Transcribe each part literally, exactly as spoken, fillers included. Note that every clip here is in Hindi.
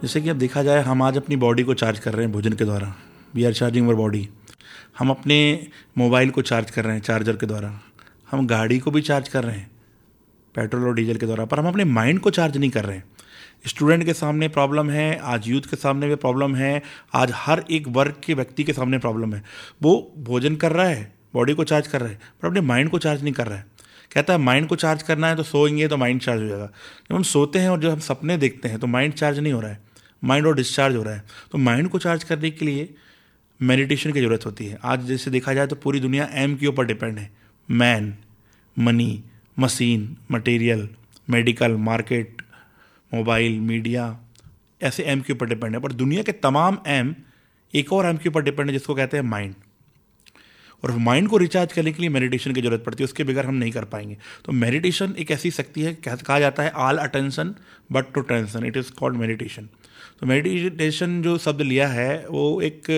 जैसे कि अब देखा जाए, हम आज अपनी बॉडी को चार्ज कर रहे हैं भोजन के द्वारा। We are charging our body. हम अपने मोबाइल को चार्ज कर रहे हैं चार्जर के द्वारा। हम गाड़ी को भी चार्ज कर रहे हैं पेट्रोल और डीजल के द्वारा, पर हम अपने माइंड को चार्ज नहीं कर रहे हैं। स्टूडेंट के सामने प्रॉब्लम है, आज यूथ के सामने भी प्रॉब्लम है, आज हर एक वर्ग के व्यक्ति के सामने प्रॉब्लम है। वो भोजन कर रहा है, बॉडी को चार्ज कर रहा है, पर अपने माइंड को चार्ज नहीं कर रहा है। कहता है माइंड को चार्ज करना है तो सोएंगे तो माइंड चार्ज हो जाएगा। जब हम सोते हैं और जब हम सपने देखते हैं तो माइंड चार्ज नहीं हो रहा है, माइंड और डिस्चार्ज हो रहा है। तो माइंड को चार्ज करने के लिए मेडिटेशन की ज़रूरत होती है। आज जैसे देखा जाए तो पूरी दुनिया एम के ऊपर डिपेंड है। Man, money, machine, material, medical, market, mobile, media, ऐसे एम के ऊपर डिपेंड है। पर दुनिया के तमाम एम एक और एम के ऊपर डिपेंड है, जिसको कहते हैं माइंड। और माइंड को रिचार्ज करने के लिए मेडिटेशन की जरूरत पड़ती है, उसके बगैर हम नहीं कर पाएंगे। तो मेडिटेशन एक ऐसी शक्ति है, कहा जाता है all attention but to tension, it is called meditation. तो मेडिटेशन जो शब्द लिया है वो एक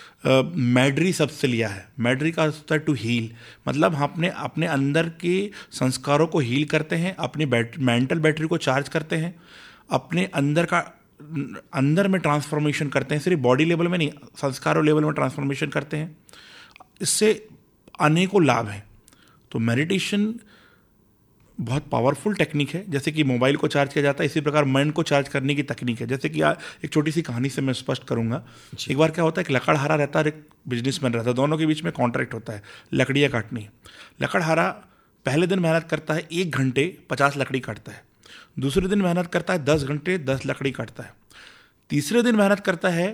मैड्री शब्द से लिया है। मैड्री का होता है टू हील, मतलब हम अपने अपने अंदर के संस्कारों को हील करते हैं, अपनी मेंटल बैटरी को चार्ज करते हैं, अपने अंदर का अंदर में ट्रांसफॉर्मेशन करते हैं। सिर्फ बॉडी लेवल में नहीं, संस्कारों लेवल में ट्रांसफॉर्मेशन करते हैं। इससे अनेकों लाभ हैं। तो मेडिटेशन बहुत पावरफुल टेक्निक है। जैसे कि मोबाइल को चार्ज किया जाता है, इसी प्रकार माइंड को चार्ज करने की तकनीक है। जैसे कि एक छोटी सी कहानी से मैं स्पष्ट करूंगा। एक बार क्या होता है कि लकड़हारा रहता है और एक बिजनेसमैन रहता है, दोनों के बीच में कॉन्ट्रैक्ट होता है लकड़ियाँ काटनी। लकड़हारा पहले दिन मेहनत करता है, एक घंटे पचास लकड़ी काटता है। दूसरे दिन मेहनत करता है, दस घंटे दस लकड़ी काटता है। तीसरे दिन मेहनत करता है,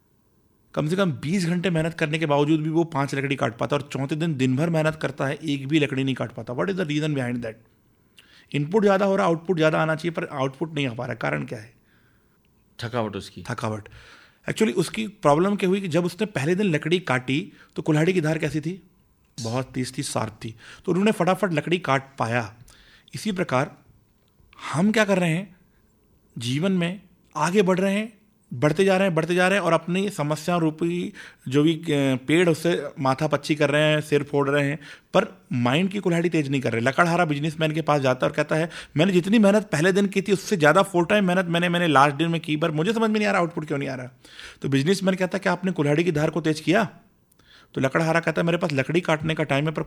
कम से कम बीस घंटे मेहनत करने के बावजूद भी वो पांच लकड़ी काट पाता है। और चौथे दिन दिन भर मेहनत करता है, एक भी लकड़ी नहीं काट पाता। What is the reason behind that? Input ज़्यादा हो रहा है, आउटपुट ज़्यादा आना चाहिए, पर आउटपुट नहीं आ पा रहा। कारण क्या है? थकावट। उसकी थकावट। एक्चुअली उसकी प्रॉब्लम क्या हुई कि जब उसने पहले दिन लकड़ी काटी तो कुल्हाड़ी की धार कैसी थी? बहुत तेज थी, शार्प थी। तो उन्होंने फटाफट लकड़ी काट पाया। इसी प्रकार हम क्या कर रहे हैं, जीवन में आगे बढ़ रहे हैं, बढ़ते जा रहे हैं बढ़ते जा रहे हैं और अपनी समस्या रूपी जो भी पेड़ उससे माथा पच्ची कर रहे हैं, सिर फोड़ रहे हैं, पर माइंड की कुल्हाड़ी तेज नहीं कर रहे। लकड़हारा बिजनेसमैन के पास जाता है और कहता है मैंने जितनी मेहनत पहले दिन की थी उससे ज़्यादा फोर टाइम मेहनत मैंने मैंने लास्ट दिन में की, पर मुझे समझ में नहीं आ रहा आउटपुट क्यों नहीं आ रहा। तो बिजनेसमैन कहता है कि आपने कुल्हाड़ी की धार को तेज किया? तो लकड़हारा कहता है मेरे पास लकड़ी काटने का टाइम है पर